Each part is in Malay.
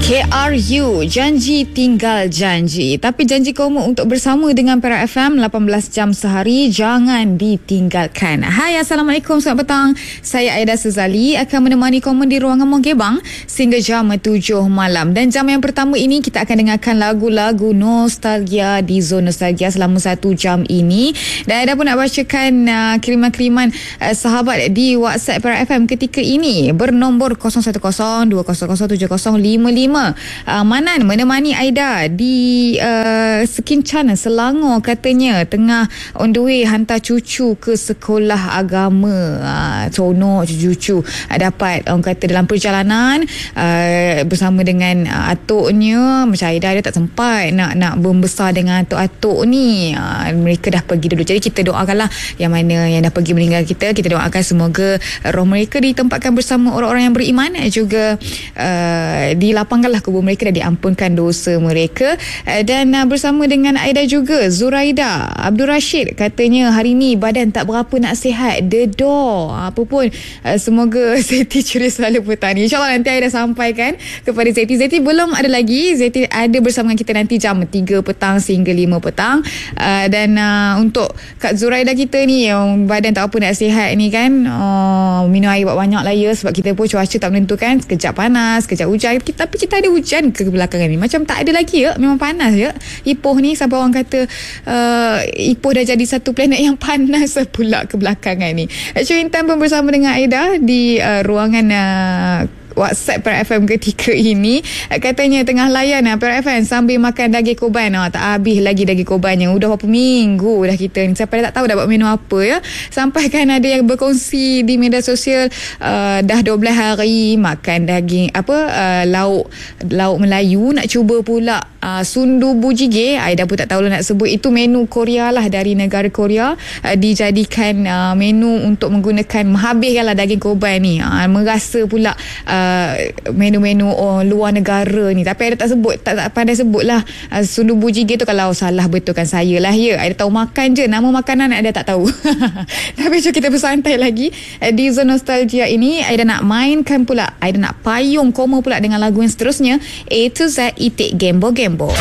KRU, janji tinggal janji. Tapi janji kamu untuk bersama dengan Perak FM 18 jam sehari, jangan ditinggalkan. Hai, Assalamualaikum, selamat petang. Saya Aida Suzali akan menemani kamu di ruangan Mongkebang sehingga jam 7 malam. Dan jam yang pertama ini kita akan dengarkan lagu-lagu nostalgia di Zon Nostalgia selama 1 jam ini. Dan Aida pun nak bacakan kiriman-kiriman sahabat di WhatsApp Perak FM ketika ini bernombor 0102007055. Manan menemani Aida di Sekincana, Selangor, katanya tengah on the way hantar cucu ke sekolah agama. Seronok cucu dapat orang kata dalam perjalanan bersama dengan atuknya. Macam Aida dia tak sempat nak membesar dengan atuk-atuk ni. Mereka dah pergi dulu. Jadi kita doakanlah yang mana yang dah pergi meninggal kita doakan semoga roh mereka ditempatkan bersama orang-orang yang beriman, juga dilapangkanlah kubur mereka dan diampunkan dosa mereka. Dan bersama dengan Aida juga Zuraida Abdul Rashid, katanya hari ni badan tak berapa nak sihat, dedo apa pun. Semoga Zeti ceria selalu petang ni. InsyaAllah nanti Aida sampaikan kepada Zeti. Zeti belum ada lagi. Zeti ada bersama dengan kita nanti jam 3 petang sehingga 5 petang. Dan untuk Kak Zuraida kita ni yang badan tak apa nak sihat ni kan, minum air banyak lah ya, sebab kita pun cuaca tak menentukan, sekejap panas, sekejap hujan. Tapi kita ada hujan ke belakangan ni, macam tak ada lagi ya, memang panas ya Ipoh ni, sampai orang kata Ipoh dah jadi satu planet yang panas pula kebelakangan ni. Syuhin Tan pun bersama dengan Aida di ruangan WhatsApp Perak FM ketika ini. Katanya tengah layan Perak FM sambil makan daging korban. Tak habis lagi daging korbannya. Udah berapa minggu dah kita ni, siapa dah tak tahu dah buat menu apa ya. Sampai kan ada yang berkongsi di media sosial dah 12 hari makan daging lauk Melayu, nak cuba pula sundu bujige. Aida pun tak tahu nak sebut. Itu menu Korea lah, dari negara Korea, dijadikan menu untuk menggunakan, menghabiskanlah daging korban ni. Merasa pula menu-menu luar negara ni. Tapi Aida tak sebut, tak pandai sebut lah. Sundu bujige tu kalau salah betulkan saya lah ya. Aida tahu makan je, nama makanan Aida tak tahu. Tapi jom kita bersantai lagi di Zon Nostalgia ini. Aida nak mainkan pula, Aida nak payung koma pula dengan lagu yang seterusnya, A to Z Itik Gembo-Gembo.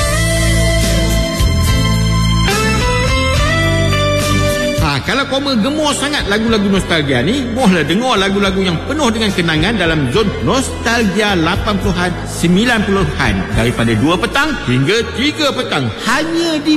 Kalau koma gemar sangat lagu-lagu nostalgia ni, mohlah dengar lagu-lagu yang penuh dengan kenangan dalam Zon Nostalgia 80-an, 90-an, daripada 2 petang hingga 3 petang, hanya di